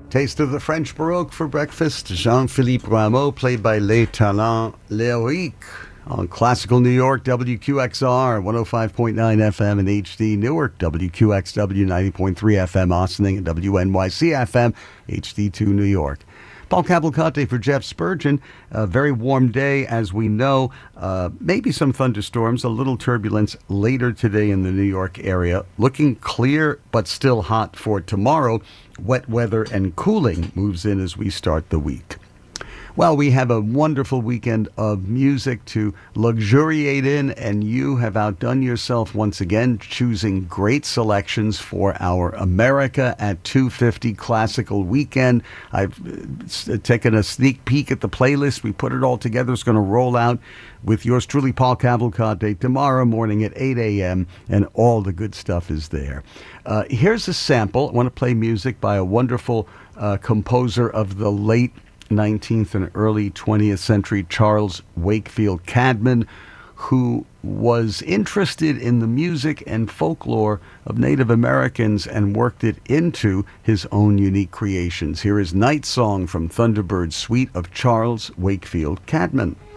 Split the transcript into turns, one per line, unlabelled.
Taste of the French Baroque for breakfast. Jean-Philippe Rameau, played by Les Talents Lyriques on Classical New York, WQXR, 105.9 FM in HD Newark, WQXW 90.3 FM Ossining, and WNYC FM, HD2 New York. Paul Cavalcante for Jeff Spurgeon. A very warm day, as we know. Maybe some thunderstorms, a little turbulence later today in the New York area. Looking clear, but still hot for tomorrow. Wet weather and cooling moves in as we start the week. Well, we have a wonderful weekend of music to luxuriate in, and you have outdone yourself once again, choosing great selections for our America at 250 Classical Weekend. I've taken a sneak peek at the playlist. We put it all together. It's going to roll out with yours truly, Paul Cavalcante, tomorrow morning at 8 a.m., and all the good stuff is there. Here's a sample. I want to play music by a wonderful composer of the late 19th and early 20th century, Charles Wakefield Cadman, who was interested in the music and folklore of Native Americans and worked it into his own unique creations. Here is Night Song from Thunderbird's Suite of Charles Wakefield Cadman.